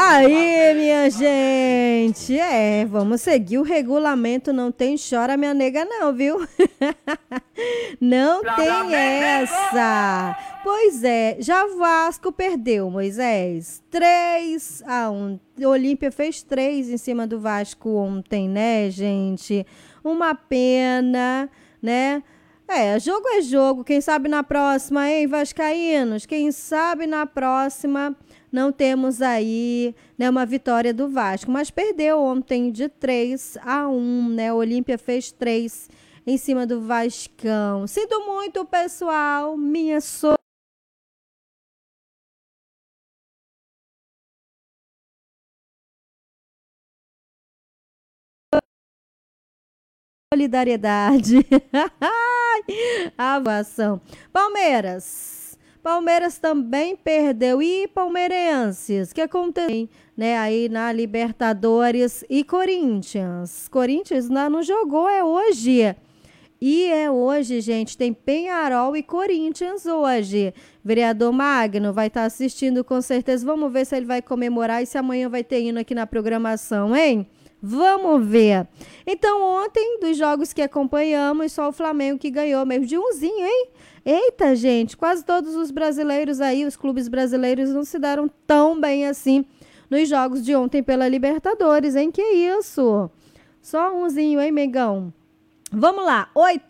Aí, minha gente, vamos seguir o regulamento, não tem chora minha nega não, viu? Não tem essa. Pois é, já Vasco perdeu, Moisés. 3-1. Olímpia fez 3 em cima do Vasco ontem, né, gente? Uma pena, né? Jogo é jogo. Quem sabe na próxima, hein, vascaínos? Quem sabe na próxima não temos aí, né, uma vitória do Vasco. Mas perdeu ontem de 3-1, né? O Olímpia fez 3 em cima do Vascão. Sinto muito, pessoal. Minha solidariedade. A voação. Palmeiras também perdeu. E palmeirenses, que aconteceu, né, aí na Libertadores e Corinthians. Corinthians não jogou, é hoje. E é hoje, gente, tem Penharol e Corinthians hoje. Vereador Magno vai estar assistindo com certeza. Vamos ver se ele vai comemorar e se amanhã vai ter hino aqui na programação, hein? Vamos ver. Então, ontem, dos jogos que acompanhamos, só o Flamengo que ganhou mesmo de umzinho, hein? Eita, gente, quase todos os brasileiros aí, os clubes brasileiros não se deram tão bem assim nos jogos de ontem pela Libertadores, hein? Que isso? Só umzinho, hein, Megão? Vamos lá,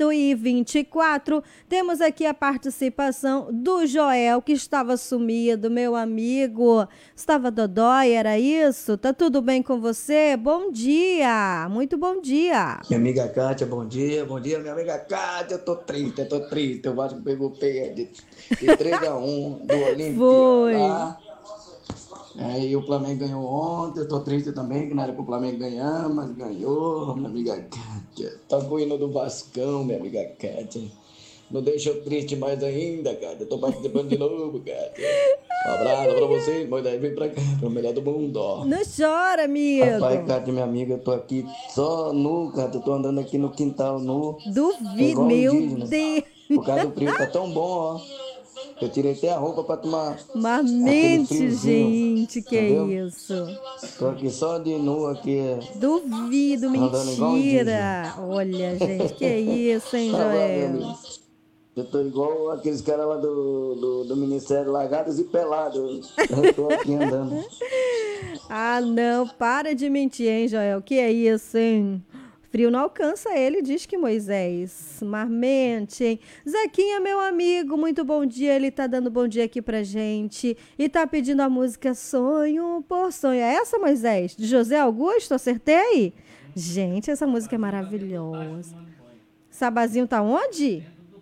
8h24, temos aqui a participação do Joel, que estava sumido, meu amigo. Estava dodói, era isso? Tá tudo bem com você? Bom dia, muito bom dia. Minha amiga Kátia, bom dia, minha amiga Kátia, eu tô triste, o Vasco pegou pé de 3-1 do Olímpia Foi. lá. Aí o Flamengo ganhou ontem, eu tô triste também, que não era pro Flamengo ganhar, mas ganhou, minha amiga Kátia. Tá com o hino do Vascão, minha amiga Kátia. Não deixa eu triste mais ainda, Kátia. Eu tô participando de novo, Kátia. Um abraço pra vocês, Moisés, vem pra cá, pro melhor do mundo, ó. Não chora, amigo. Rapaz, Kátia, minha amiga, eu tô aqui só nu, Kátia. Eu tô andando aqui no quintal nu. Duvido, Igual meu indígena. Deus. Por causa do frio, tá tão bom, ó. Eu tirei até a roupa pra tomar Mas aquele mente, friozinho, gente, que entendeu? isso? Tô aqui só de nu aqui, Duvido, andando igual indígena. mentira. Olha, gente, que isso, hein, Tá bom, meu Joel? amigo. Eu tô igual aqueles caras lá do Ministério Largados e Pelados. Eu tô aqui andando. Ah, não, para de mentir, hein, Joel? Que é isso, hein? Frio não alcança ele, diz que Moisés. Mas mente, hein? Zequinha, meu amigo, muito bom dia. Ele tá dando bom dia aqui pra gente. E tá pedindo a música Sonho por Sonho. É essa, Moisés? De José Augusto? Acertei? Gente, essa música é maravilhosa. Sabazinho tá onde?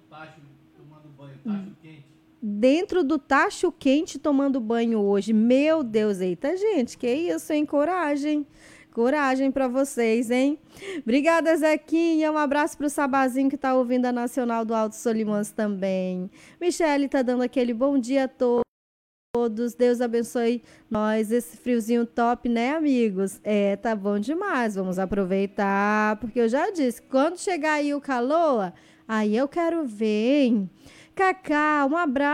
Dentro do tacho quente tomando banho hoje. Meu Deus, eita, gente, que isso, hein? Coragem. Coragem pra vocês, hein? Obrigada, Zequinha. Um abraço pro Sabazinho que tá ouvindo a Nacional do Alto Solimões também. Michele tá dando aquele bom dia a todos. Deus abençoe nós. Esse friozinho top, né, amigos? Tá bom demais. Vamos aproveitar, porque eu já disse, quando chegar aí o calor, aí eu quero ver, hein? Cacá, um abraço.